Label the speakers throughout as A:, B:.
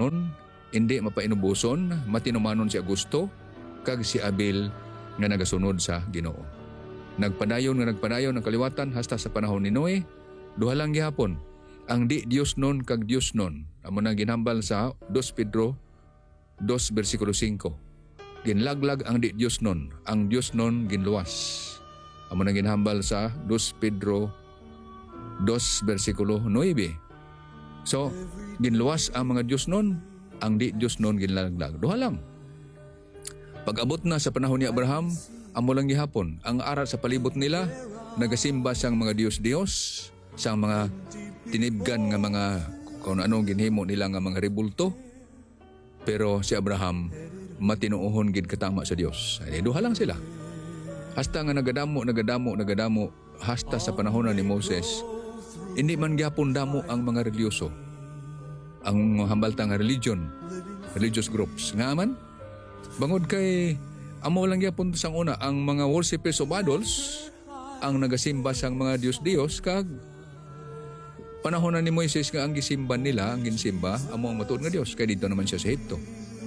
A: panahon, hindi mapainubuson, matinumanon si Augusto, kag si Abel nga nagasunod sa Ginoo. Nagpadayon ng kaliwatan hasta sa panahon ni Noe, duha lang gihapon. Ang di Dios nun kag Dios nun. Amo nang ginhambal sa 2 Pedro 2 versikulo 5. Ginlaglag ang di Dios nun, ang Dios nun ginluwas. Amo nang ginhambal sa 2 Pedro 2 versikulo 9. So, ginluwas ang mga Dios nun, ang di Dios nun ginlaglag. Duha lang. Pag-abot na sa panahon ni Abraham, amo lang gihapon. Ang arat sa palibot nila, nagasimba sang mga Dios-Dios, sang mga tinibgan nga mga kung anong ginhimo nila nga mga rebulto. Pero si Abraham, matinuohon gid katama sa Dios. Ay, duha lang sila. Hasta nga nagadamo, hasta sa panahon ni Moses, hindi man gyapon damo ang mga religyoso. Ang hambaltang religious groups. Nga man, bangod kay amo lang gyapon sang una ang mga worshipers of idols ang nagasimba sang mga Dios-Dios kag panahon ni Moises nga ang gisimba nila, ang ginsimba amo ang matuod nga Dios kay dito naman siya sa Ehipto.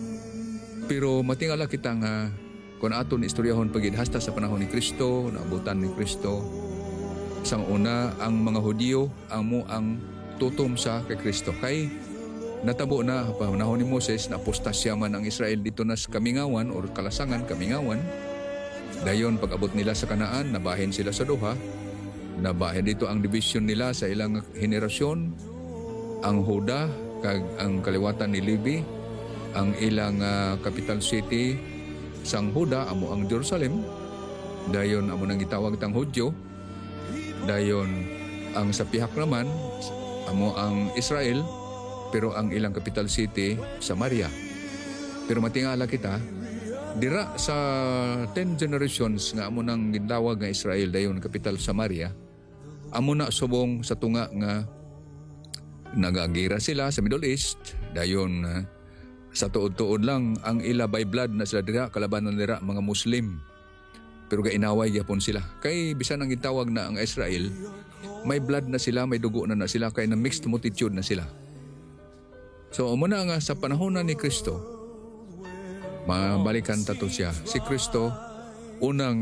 A: Pero matingala kita nga kung aton istoryahon pagid hasta sa panahon ni Kristo, naabutan ni Kristo. Sang una ang mga Hudyo ang tutom sa kay Kristo kay natabo na panahon ni Moses na apostasya man ang Israel dito na sa Kamingawan or Kalasangan, Kamingawan. Dayon pag-abot nila sa Kanaan, nabahin sila sa duha. Nabahin dito ang division nila sa ilang henerasyon. Ang Huda kag ang kaliwatan ni Levi, ang ilang capital city sang Huda amo ang Jerusalem. Dayon amo nang gitawag tang Hudyo. Dayon ang sa pihak naman amo ang Israel. Pero ang ilang capital city, Samaria. Pero matingala kita, dira sa 10 generations nga amo nang gitawag nga Israel dayon capital Samaria, amo na subong sa tunga nga nagagira sila sa Middle East, dayon sa tuod-tuod lang ang ila by blood na sila dira kalabanan dira mga Muslim. Pero gainaway gyapon sila. Kay bisan ang gitawag na ang Israel, may blood na sila, may dugo na sila kay na mixed multitude na sila. So, muna nga sa panahon na ni Kristo, mabalikan tato siya. Si Kristo, unang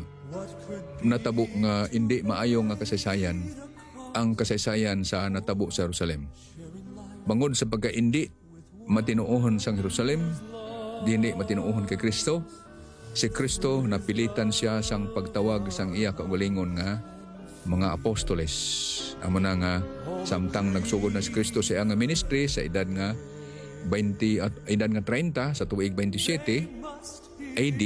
A: natabo nga hindi maayo nga kasaysayan, ang kasaysayan sa natabo sa Jerusalem. Bangod sa pagka-hindi matinuohon sa Jerusalem, hindi matinuohon kay Kristo, si Kristo napilitan siya sang pagtawag sang iya kaugalingon nga mga apostoles. Amo na nga samtang nagsugod na si Kristo sa iyang ministry sa edad nga 20 at edad nga 30 sa tuig 27 AD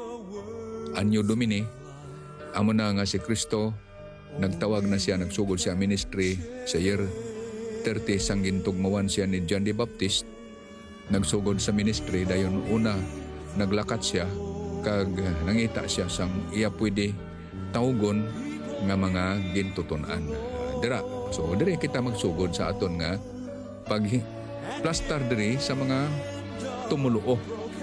A: Anyo Domini, amo na nga si Kristo nagtawag na siya, nagsugod siya ministry sa year 30 sang gintugmawan siya ni John the Baptist. Nagsugod sa ministry dayon una naglakat siya kag nangita siya sang iya pwede tawgon nga mga gintutunan dira. So diri kita magsugod sa aton nga pag plaster diri sa mga tumuluo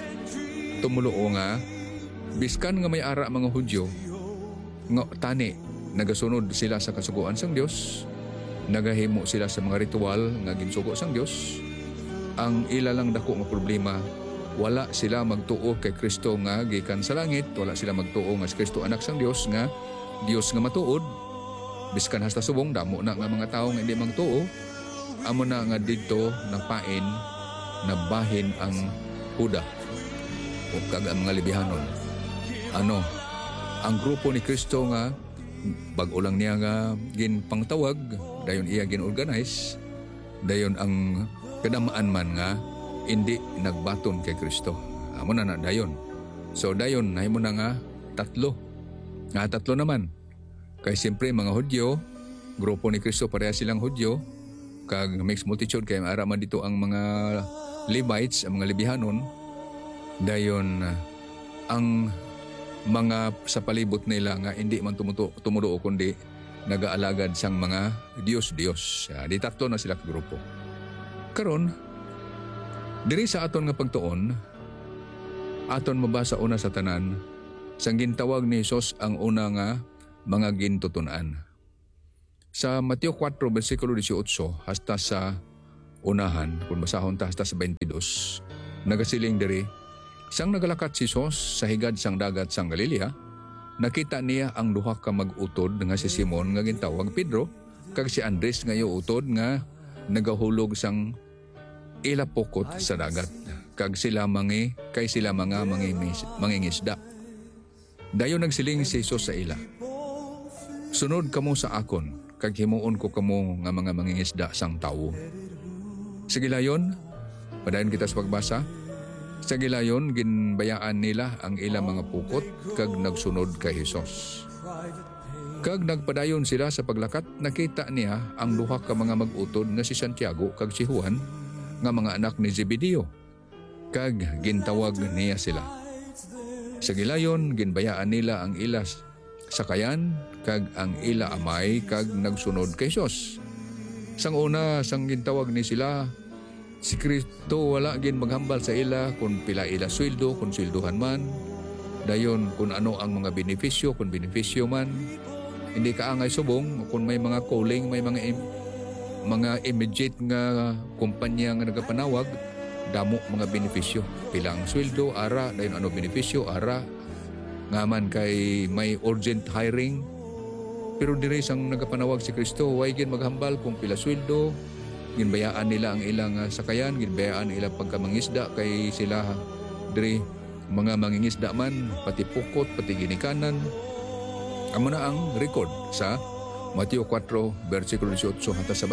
A: nga biskan nga may ara mga Hudyo nga tani nagasunod sila sa kasuguan sang Dios, nagahimo sila sa mga ritual nga ginsugo sang Dios. Ang ila lang dako nga problema, wala sila magtuo kay Kristo nga gikan sa langit, wala sila magtuo nga si Kristo anak sang Dios nga Dios nga matuod. Biskan hasta subong damo na nga mga tawo nga hindi magtuo, amo na nga dito napain nabahin ang Huda o kag ang mga libihanon. Ano ang grupo ni Kristo nga bag-o lang niya nga ginpangtawag, dayon iya ginorganize, dayon ang kadamaan man nga hindi nagbaton kay Kristo. Amo na dayon. So dayon nahimo na nga tatlo naman. Kay siyempre mga Hudyo, grupo ni Kristo pareha silang Hudyo, kag mixed multitude kay ara man dito ang mga Levites, ang mga Lebihanon. Dayon ang mga sa palibot nila nga hindi man tumuduo kundi nagaalagad sang mga Dios-Dios. Di tatlo na sila ka grupo. Karon diri sa aton nga pagtuon, aton mabasa una sa tanan sang gintawag ni Jesus ang una nga mga gintutunan. Sa Mateo 4 versikulo 18 hasta sa unahan, kung basahon ta hasta sa 22, nagasiling diri, sang nagalakat si Jesus sa higad sang dagat sang Galilea, nakita niya ang duha ka mag-utod nga si Simon nga gintawag Pedro, kag si Andres nga utod nga nagahulog sang ilapokot sa dagat, kag sila mga mangingisda. Dayon nagsiling si Jesus sa ila, sunod kamo sa akon, kag himuon ko kamo nga mga mangingisda sang tawo. Sa gilayon, padayon kita sa pagbasa. Sa gilayon, ginbayaan nila ang ilang mga pukot kag nagsunod kay Jesus. Kag nagpadayon sila sa paglakat, nakita niya ang duha ka mga mag-utod nga si Santiago kag si Juan nga mga anak ni Zebedeo. Kag gintawag niya sila. Sa gilayon, ginbayaan nila ang ila sakayan kag ang ila amay kag nagsunod kay Jesus. Sang una, sang gintawag ni sila, si Kristo wala gin maghambal sa ila kung pila ila sweldo, kung sweldohan man. Dayon kung ano ang mga benepisyo, kung benepisyo man. Hindi kaangay subong kung may mga calling, may mga immediate nga kumpanya nga nagapanawag, damo mga benepisyo. Pila ang sweldo, ara, dayon ano benepisyo, ara. Ngaman kay may urgent hiring. Pero diri sang nagapanawag si Kristo, way gin maghambal kung pila sweldo, ginbayaan nila ang ilang sakayan, ginbayaan ilang pagkamangisda kay sila diri mga mangingisda man, pati pukot, pati ginikanan. Amo na ang record sa Mateo 4, versikulo 18 hanggang sa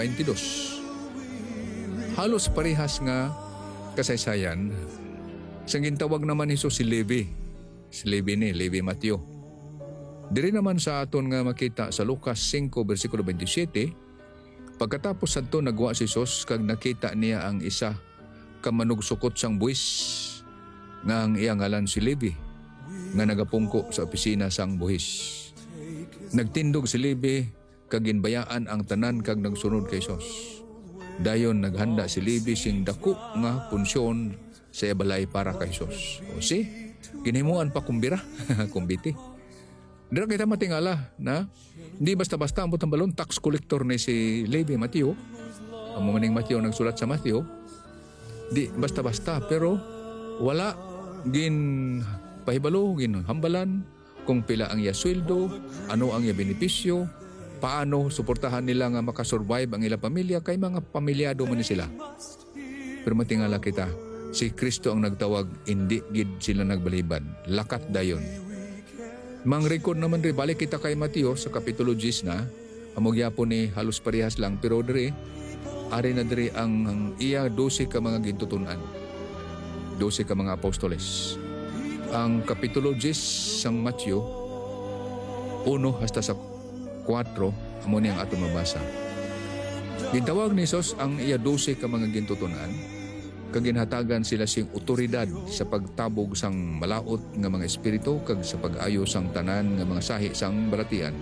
A: 22. Halos parehas nga kasaysayan. Sang gintawag naman ni Jesus si Levi. Si Levi Mateo. Diri naman sa aton nga makita sa Lucas 5 versikulo 27, pagkatapos sadto nagwa si Jesus kag nakita niya ang isa ka manugsukot sang buwis nga ang iyang ngalan si Levi nga nagapungko sa opisina sang buhis. Nagtindog si Levi kag ginbayaan ang tanan kag nagsunod kay Jesus. Dayon naghanda si Levi sing dako nga punsyon sa balay para kay Jesus. O ginimuan pa kumbira, kumbiti. Dira kita matingala na hindi basta-basta ang butang balon, tax collector ni si Levi Mateo. Ang maning Mateo nagsulat sa Mateo. Di basta-basta pero wala gin pahibalo, gin hambalan kung pila ang iya sweldo, ano ang iya benepisyo, paano suportahan nila nga makasurvive ang ilang pamilya kay mga pamilyado man sila. Pero matingala kita, si Kristo ang nagtawag, hindi gid sila nagbalibad. Lakat dayon. Mang record naman rin, balik kita kay Mateo sa kapitulo 10 na, amogya po ni halos parehas lang, pero diri, ari na diri ang iya 12 ka mga gintutunan. 12 ka mga apostoles. Ang kapitulo 10 sang Mateo, 1 hasta sa 4, amo niyang aton mabasa. Gintawag ni Jesus ang iya 12 ka mga gintutunan, kaginhatagan sila sing otoridad sa pagtabog sang malaot nga mga espiritu kag sa pag-ayo sang tanan nga mga sahi sang balatian.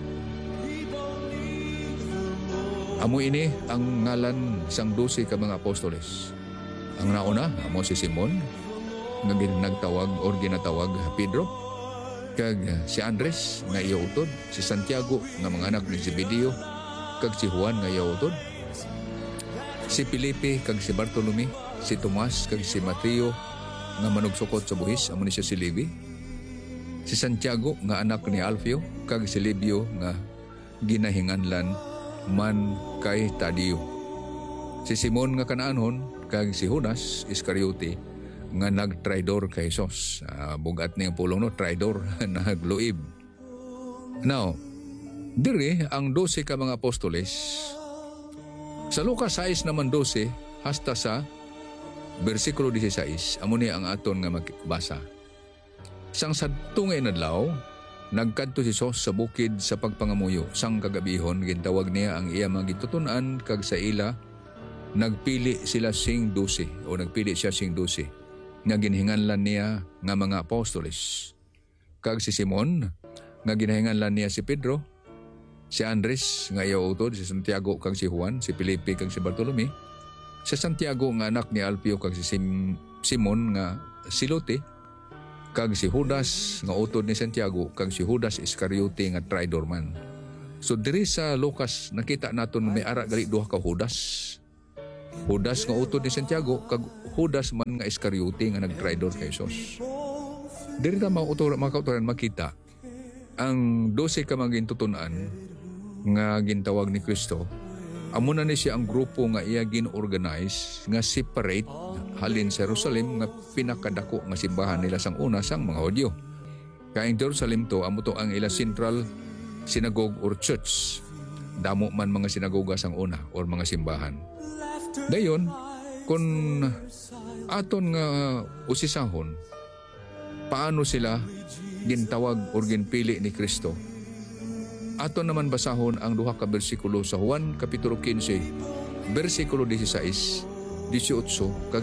A: Amo ini ang ngalan sang 12 ka mga apostoles. Ang nauna amo si Simon nga ginagtawag or ginatawag Pedro, kag si Andres nga iya utod, si Santiago nga mga anak ni Zebedeo, kag si Juan nga iya utod, si Felipe kag si Bartolome, si Tomas kag si Mateo nga manugsukot sa buhis, amo ni siya si Levi, si Santiago nga anak ni Alfeo kag si Lebio nga ginahinganlan man kay Tadio, si Simon nga kanaanhon kag si Judas Iscariote nga nagtraidor kay Jesus. Bugat niyang pulong no, traidor, nagluib. Now, diri ang 12 ka mga apostoles. Sa Lucas 6 naman 12 hasta sa versikulo 16, amo ni ang aton nga magbasa. Sang sadto nga inadlaw, nagkadto si Jesus sa bukid sa pagpangamuyo. Sang kagabihon, gintawag niya ang iya mga gitutunan kag sa ila, nagpili sila sing 12 o nagpili siya sing 12 nga ginhinganlan niya nga mga apostoles. Kag si Simon nga ginahinganlan niya si Pedro, si Andres nga iya utod, si Santiago kag si Juan, si Felipe kag si Bartolome, si Santiago nga anak ni Alfeo kag si Simon nga Silote, kag si Judas nga utod ni Santiago kag si Judas Iscariote nga traidor man. So diri sa Lucas nakita naton may ara gali duha ka Judas. Judas nga utod ni Santiago, kag Judas man nga Iscariote nga nagtraidor kay Jesus. Diri ta mga kautoran makita ang 12 ka magintutunan nga gintawag ni Kristo. Amo na ni siya ang grupo nga iya gin-organize nga separate halin sa Jerusalem nga pinakadako nga simbahan nila sang una sang mga Hudyo. Kaya ang Jerusalem to, amo to ang ila central synagogue or church. Damo man mga sinagoga sang una or mga simbahan. Dayon, kung aton nga usisahon, paano sila gintawag or ginpili ni Kristo? Aton naman basahon ang duha ka bersikulo sa Juan kapitulo 15, bersikulo 16, 18 kag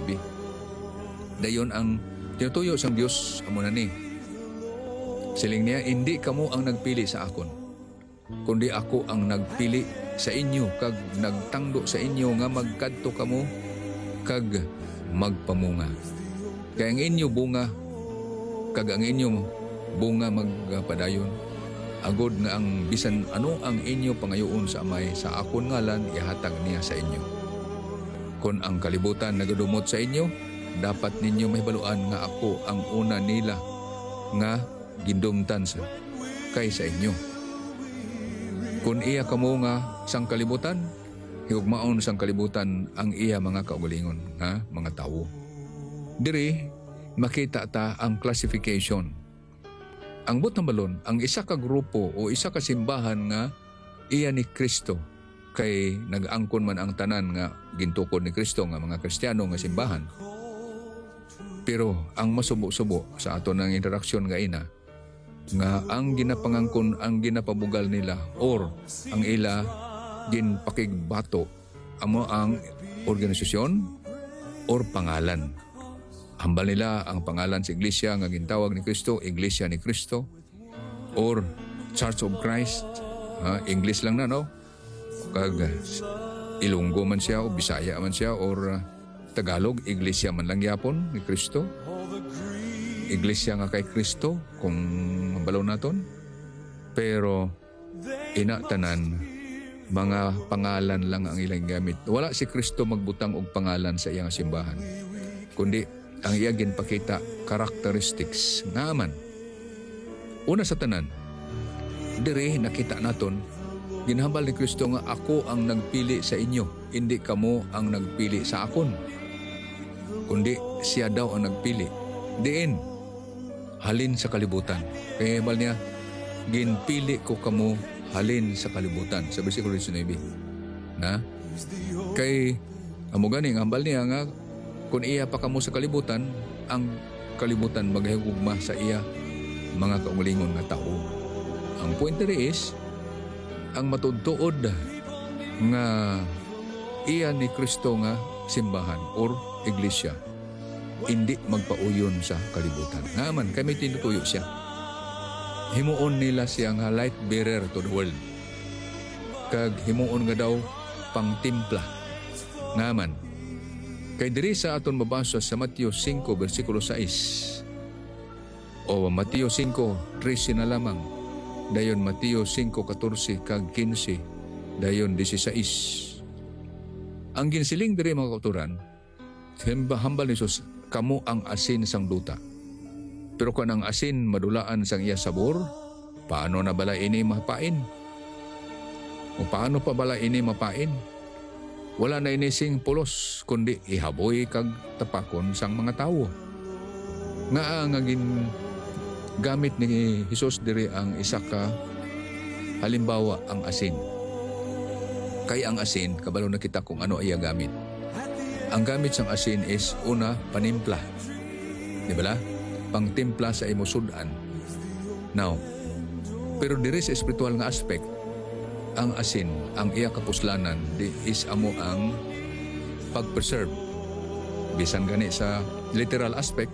A: 19. Dayon ang tinutuyo sang Dios amo na ni. Siling niya, hindi kamo ang nagpili sa akon, kundi ako ang nagpili sa inyo kag nagtangdo sa inyo nga magkadto kamo kag magpamunga. Kaya ang inyo bunga kag ang inyong bunga magpadayon, agod nga ang bisan ano ang inyo pangayoon sa amay sa akon ngalan ihatag niya sa inyo. Kung ang kalibutan nagadumot sa inyo, dapat ninyo mahibaluan nga ako ang una nila nga gindumtan sa kaysa inyo. Kung iya kamo nga sang kalibutan, higugmaon sang kalibutan ang iya mga kaugalingon nga mga tawo. Diri makita ta ang classification. Ang butang balon, ang isa ka grupo o isa ka simbahan nga iya ni Kristo, kay nag-angkon man ang tanan nga gintukod ni Kristo nga mga Kristiyano nga simbahan. Pero ang masubo-subo sa ato ng interaksyon nga ina, nga ang ginapangangkon, ang ginapabugal nila or ang ila ginpakigbato amo ang organisasyon or pangalan. Hambal nila ang pangalan sa iglesia nga gintawag ni Kristo, Iglesia ni Kristo, or Church of Christ. English lang na, no? Kag Ilonggo man siya o Bisaya man siya or Tagalog, Iglesia man lang yapon ni Kristo. Iglesia nga kay Kristo kung balaw naton. Pero inatanan mga pangalan lang ang ilang gamit. Wala si Kristo magbutang og pangalan sa iyang simbahan, kundi ang iya ginpakita characteristics naman. Una sa tanan, diri nakita naton ginhambal ni Kristo nga ako ang nagpili sa inyo, hindi kamo ang nagpili sa akon, kundi siya daw ang nagpili. Diin halin sa kalibutan. Kaya bal niya, ginpili ko kamo halin sa kalibutan. Sa bersikulo 19. Na? Kay, amo ganing, hambal niya nga, kung iya pa kamo sa kalibutan, ang kalibutan maghigugma sa iya mga kaugalingon nga tao. Ang point diri is, ang matudtuod nga iya ni Kristo nga simbahan or iglesia, hindi magpauyon sa kalibutan. Ngaman, kami tinutuyo siya. Himuon nila siya nga light bearer to the world. Kag himuon nga daw pang timpla. Ngaman, kay diri sa aton mabasa sa Mateo 5 bersikulo 6 o Mateo 5, 13 na lamang, dayon Mateo 5:14 kag 15, dayon 16. Ang ginsiling diri mga kauturan, hambal ni Jesus, kamo ang asin sang duta. Pero kung ang asin madulaan sang iya sabor, paano na bala ini mapain? O paano pa bala ini mapain? Wala na inising pulos, kundi ihaboy kag tapakon sang mga tawo. Nga ang gamit ni Jesus diri ang isa ka halimbawa ang asin. Kay ang asin, kabalo na kita kung ano iya gamit. Ang gamit sang asin is una, panimpla. Di ba la? Pangtimpla sa imo sudan. Now, pero diri sa espiritual nga aspect, ang asin, ang iya kapuslanan, is amo ang pag-preserve. Bisan gani sa literal aspect,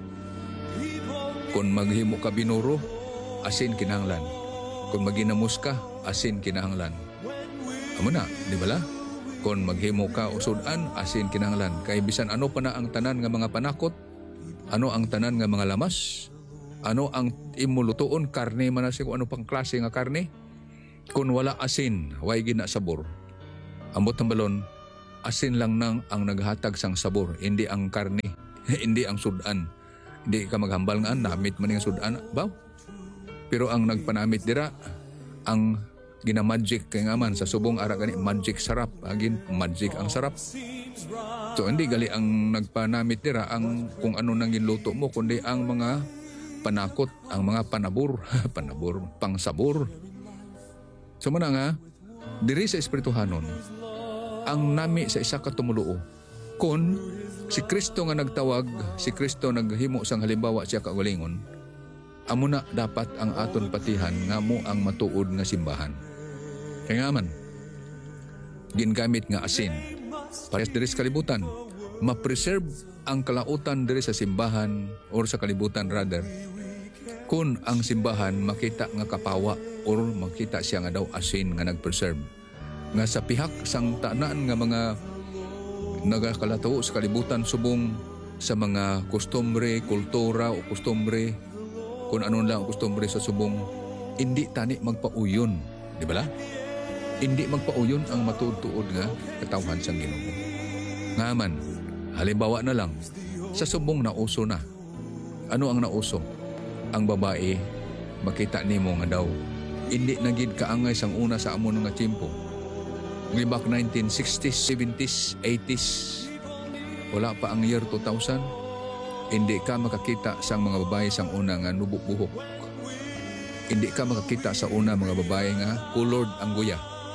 A: kung maghimo ka binuro, asin kinahanglan. Kung maginamos ka, asin kinahanglan. Amo na, di ba la? Kung maghimo ka usudan, asin kinahanglan. Kay bisan ano pa na ang tanan nga mga panakot, ano ang tanan nga mga lamas, ano ang imulutuon, karne man na siya, kung ano pang klase nga karne. Kung wala asin, way gina sabor. Ambot ng balon, asin lang nang ang naghatag sang sabor, hindi ang karne, hindi ang sudan. Hindi ka maghambal nga, namit man yung sudan, baw. Pero ang nagpanamit dira, ang ginamagic kay nga man sa subong ara gani magic sarap, agin magic ang sarap. So hindi gali ang nagpanamit dira ang kung ano nang ginluto mo, kundi ang mga panakot, ang mga panabur, panabur, pangsabor. So man nga, diri sa Espirituhanon, ang nami sa isa ka tumuluo. Kung si Kristo nga nagtawag, si Kristo naghimo sang halimbawa siya kaugalingon, amo na dapat ang aton patihan nga mo ang matuod nga simbahan. Kaya nga man, gingamit nga asin. Parehas diri sa kalibutan, ma-preserve ang kalautan diri sa simbahan or sa kalibutan rather, kung ang simbahan makita nga kapawa or makita siya nga daw asin nga nag-preserve. Nga sa pihak sang tanan nga mga nagakalato sa kalibutan subong sa mga kustombre, kultura o kustombre, kung ano lang kustombre sa subong, hindi tani magpauyon, di ba la? Hindi magpauyon ang matuod-tuod nga katawhan sang Ginoo. Nga man, halimbawa na lang, sa subong nauso na. Ano ang nauso? Ang babae, makita nimo nga daw, hindi nagid kaangay sang una sa amon nga tiempo. Libak 1960s, 70s, 80s, wala pa ang year 2000, hindi ka makakita sang mga babae sang una nga nubuk-buhok. Hindi ka makakita sa una mga babae nga colored ang guya.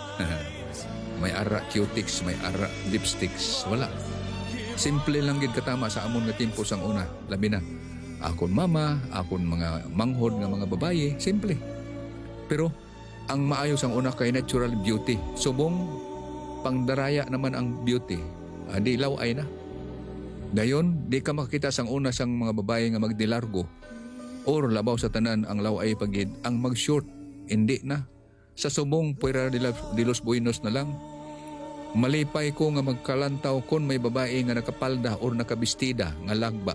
A: May ara cutics, may ara lipsticks, wala. Simple lang gid katama sa amon nga tiempo sang una, labi na. Akon mama, akon mga manghod nga mga babae, simple. Pero ang maayos ang una kay natural beauty. Subong pangdaraya naman ang beauty. Di law ay na. Dayon, di ka makakita sang una sang mga babae nga magdilargo or labaw sa tanan ang law ay pagid ang mag-short. Hindi na. Sa subong Puerta de los Buenos na lang. Malipay ko nga magkalantaw kon may babae nga nakapalda or nakabistida nga lagba.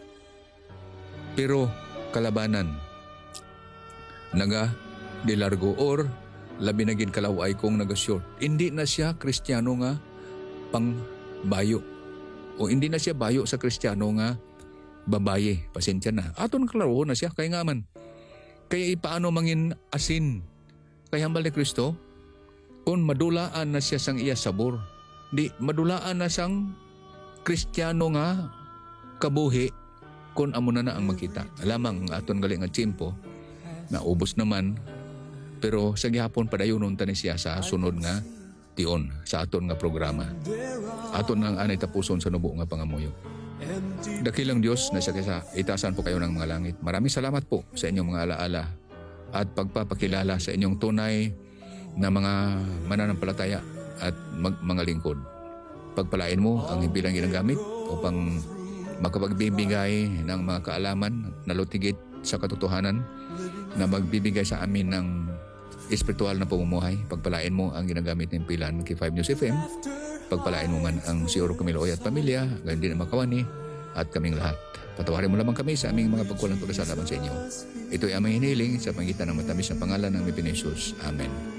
A: Pero kalabanan naga dilargo or labi na gid kalaway kong naga-short. Hindi na siya Kristiyano nga pang bayo. O hindi na siya bayo sa Kristiyano nga babaye. Pasensya na. Aton klaro na siya kay nga man. Kaya ipaano mangin asin kay hambal ni Kristo? Kung madulaan na siya sang iya sabor. Di madulaan na sang Kristiyano nga kabuhi kung amo na ang makita. Alamang aton gali nga tiempo na ubos naman. Pero sa gihapon padayonon tani siya sa sunod nga tion sa aton nga programa. Aton nga anay tapuson sa nubo nga pangamuyo. Dakilang Dios na siya kaysa itasan po kayo ng mga langit. Maraming salamat po sa inyong mga alaala at pagpapakilala sa inyong tunay na mga mananampalataya at mga lingkod. Pagpalain mo ang bilang ginagamit upang makapagbibigay ng mga kaalaman na lutigit sa katotohanan na magbibigay sa amin ng espiritual na pamumuhay. Pagpalain mo ang ginagamit ng pilan kay 5 News FM. Pagpalain mo man ang si Oro Camilo at pamilya, gayon din ang Makawani at kaming lahat. Patawarin mo lamang kami sa aming mga pagkulang pagkasalaman sa inyo. Ito'y aming hinihiling sa pangitan ng matamis na pangalan ng Pilipinas. Amen.